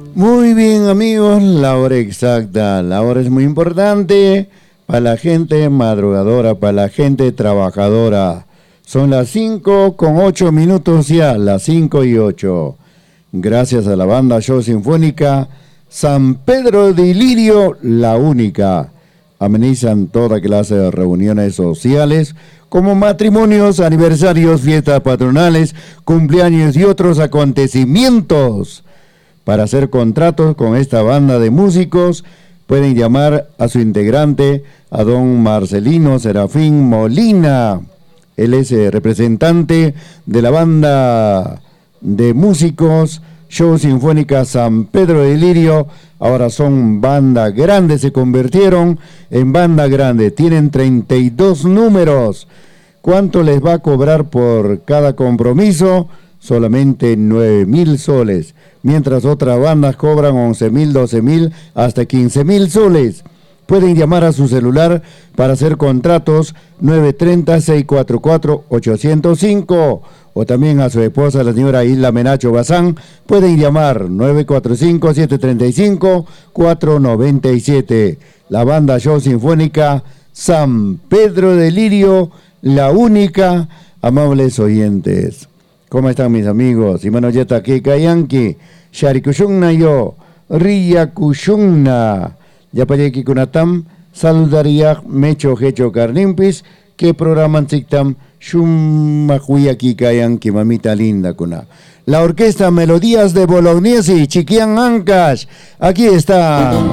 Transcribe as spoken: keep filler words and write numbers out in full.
Muy bien, amigos, la hora exacta. La hora es muy importante para la gente madrugadora, para la gente trabajadora. Son las cinco con ocho minutos ya, las cinco y ocho. Gracias a la banda Show Sinfónica San Pedro de Ilirio, la única. Amenizan toda clase de reuniones sociales, como matrimonios, aniversarios, fiestas patronales, cumpleaños y otros acontecimientos. Para hacer contratos con esta banda de músicos, pueden llamar a su integrante, a don Marcelino Serafín Molina. Él es el representante de la banda de músicos Show Sinfónica San Pedro de Ilirio. Ahora son banda grande, se convirtieron en banda grande. Tienen treinta y dos números. ¿Cuánto les va a cobrar por cada compromiso? Solamente nueve mil soles, mientras otras bandas cobran once mil, doce mil, hasta quince mil soles. Pueden llamar a su celular para hacer contratos nueve tres cero, seis cuatro cuatro, ocho cero cinco, o también a su esposa, la señora Isla Menacho Bazán. Pueden llamar nueve cuatro cinco, siete tres cinco, cuatro nueve siete. La banda Show Sinfónica San Pedro de Ilirio, la única. Amables oyentes, ¿cómo están mis amigos? Imano Yeta Keka Yanki, Sharikushunna yo, Ria Kushunna, Yapayeki Kunatam, Saludaria Mecho Hecho Carnimpis, que programan Tiktam, Shumahuya Kika Yanki, mamita linda kuna. La orquesta Melodías de Bolognesi, Chiquián Ancash, aquí está.